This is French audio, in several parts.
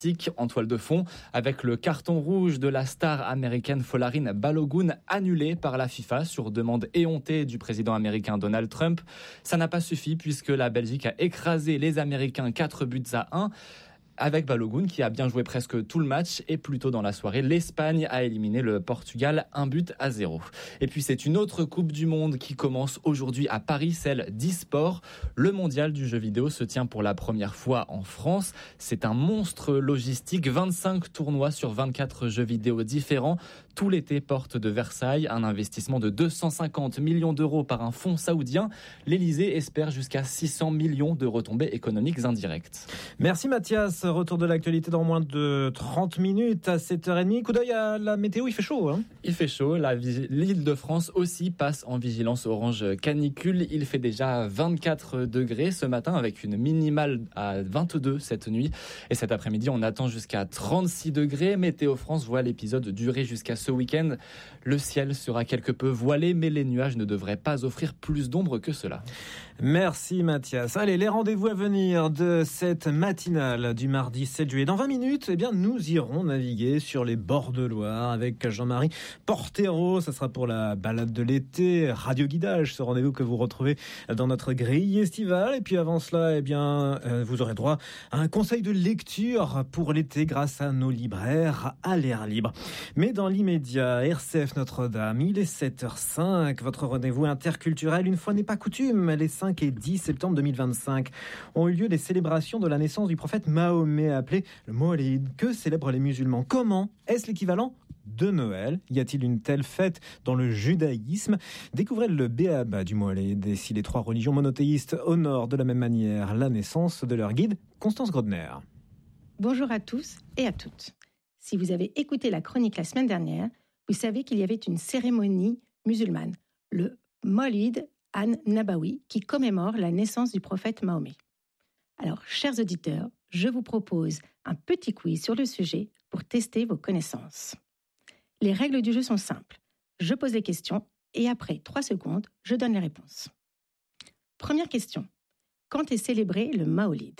en toile de fond, avec le carton rouge de la star américaine Folarin Balogun annulé par la FIFA sur demande éhontée du président américain Donald Trump. Ça n'a pas suffi puisque la Belgique a écrasé les Américains 4-1. Avec Balogun qui a bien joué presque tout le match et plus tôt dans la soirée, l'Espagne a éliminé le Portugal 1-0. Et puis c'est une autre Coupe du Monde qui commence aujourd'hui à Paris, celle d'e-sport. Le mondial du jeu vidéo se tient pour la première fois en France. C'est un monstre logistique, 25 tournois sur 24 jeux vidéo différents. Tout l'été, porte de Versailles, un investissement de 250 millions d'euros par un fonds saoudien. L'Elysée espère jusqu'à 600 millions de retombées économiques indirectes. Merci Mathias. Retour de l'actualité dans moins de 30 minutes à 7h30. Coup d'œil à la météo, il fait chaud. Il fait chaud. L'île de France aussi passe en vigilance orange canicule. Il fait déjà 24 degrés ce matin avec une minimale à 22 cette nuit. Et cet après-midi, on attend jusqu'à 36 degrés. Météo France voit l'épisode durer jusqu'à ce week-end. Le ciel sera quelque peu voilé, mais les nuages ne devraient pas offrir plus d'ombre que cela. Merci Mathias. Allez, les rendez-vous à venir de cette matinale du mardi 7 juillet. Dans 20 minutes, nous irons naviguer sur les bords de Loire avec Jean-Marie Portero. Ça sera pour la balade de l'été. Radio Guidage, ce rendez-vous que vous retrouvez dans notre grille estivale. Et puis avant cela, vous aurez droit à un conseil de lecture pour l'été grâce à nos libraires à l'air libre. Mais dans l'immédiat, RCF Notre-Dame, il est 7h05. Votre rendez-vous interculturel, une fois n'est pas coutume, les 5 et 10 septembre 2025 ont eu lieu les célébrations de la naissance du prophète Mahomet, appelé le Mawlid. Que célèbrent les musulmans? Comment? Est-ce l'équivalent de Noël? Y a-t-il une telle fête dans le judaïsme? Découvrez le béaba du Mawlid et si les trois religions monothéistes honorent de la même manière la naissance de leur guide, Constance Grodner. Bonjour à tous et à toutes. Si vous avez écouté la chronique la semaine dernière, vous savez qu'il y avait une cérémonie musulmane, le Mawlid an-Nabawi, qui commémore la naissance du prophète Mahomet. Alors, chers auditeurs, je vous propose un petit quiz sur le sujet pour tester vos connaissances. Les règles du jeu sont simples. Je pose les questions et après 3 secondes, je donne les réponses. Première question. Quand est célébré le Mawlid?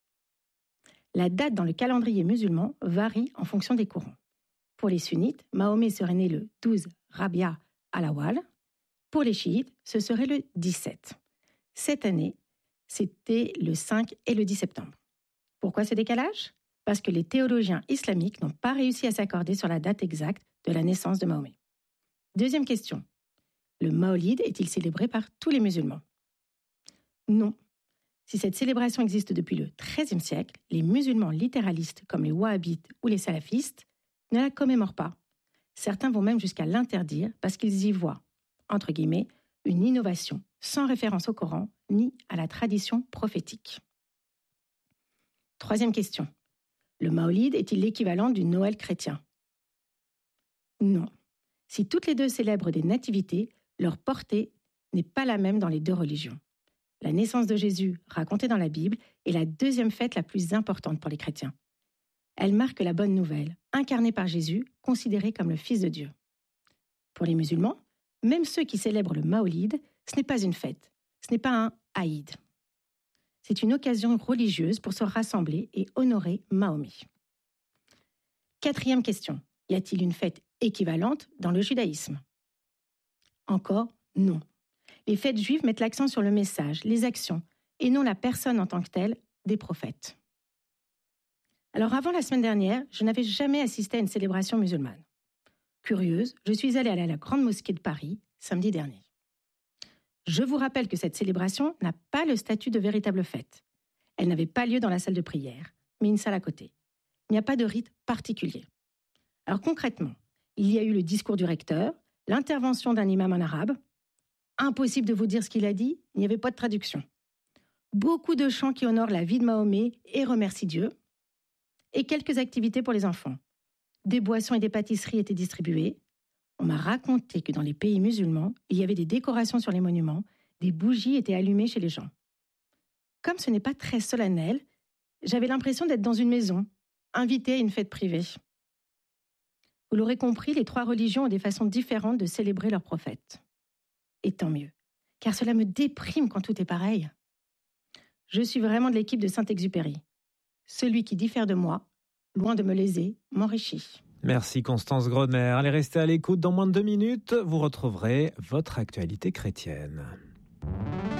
La date dans le calendrier musulman varie en fonction des courants. Pour les sunnites, Mahomet serait né le 12 Rabia al-Awwal. Pour les chiites, ce serait le 17. Cette année, c'était le 5 et le 10 septembre. Pourquoi ce décalage? Parce que les théologiens islamiques n'ont pas réussi à s'accorder sur la date exacte de la naissance de Mahomet. Deuxième question. Le Mawlid est-il célébré par tous les musulmans? Non. Si cette célébration existe depuis le XIIIe siècle, les musulmans littéralistes comme les wahhabites ou les salafistes ne la commémorent pas. Certains vont même jusqu'à l'interdire parce qu'ils y voient, entre guillemets, une innovation sans référence au Coran ni à la tradition prophétique. Troisième question. Le Mawlid est-il l'équivalent du Noël chrétien? Non. Si toutes les deux célèbrent des nativités, leur portée n'est pas la même dans les deux religions. La naissance de Jésus, racontée dans la Bible, est la deuxième fête la plus importante pour les chrétiens. Elle marque la bonne nouvelle, incarnée par Jésus, considéré comme le Fils de Dieu. Pour les musulmans, même ceux qui célèbrent le Mawlid, ce n'est pas une fête, ce n'est pas un Aïd. C'est une occasion religieuse pour se rassembler et honorer Mahomet. Quatrième question. Y a-t-il une fête équivalente dans le judaïsme? Encore non. Les fêtes juives mettent l'accent sur le message, les actions, et non la personne en tant que telle des prophètes. Alors avant la semaine dernière, je n'avais jamais assisté à une célébration musulmane. Curieuse, je suis allée à la Grande Mosquée de Paris samedi dernier. Je vous rappelle que cette célébration n'a pas le statut de véritable fête. Elle n'avait pas lieu dans la salle de prière, mais une salle à côté. Il n'y a pas de rite particulier. Alors concrètement, il y a eu le discours du recteur, l'intervention d'un imam en arabe. Impossible de vous dire ce qu'il a dit, il n'y avait pas de traduction. Beaucoup de chants qui honorent la vie de Mahomet et remercient Dieu. Et quelques activités pour les enfants. Des boissons et des pâtisseries étaient distribuées. On m'a raconté que dans les pays musulmans, il y avait des décorations sur les monuments, des bougies étaient allumées chez les gens. Comme ce n'est pas très solennel, j'avais l'impression d'être dans une maison, invitée à une fête privée. Vous l'aurez compris, les trois religions ont des façons différentes de célébrer leurs prophètes. Et tant mieux, car cela me déprime quand tout est pareil. Je suis vraiment de l'équipe de Saint-Exupéry. Celui qui diffère de moi loin de me léser, m'enrichit. Merci Constance Grodner. Allez rester à l'écoute. Dans moins de 2 minutes, vous retrouverez votre actualité chrétienne.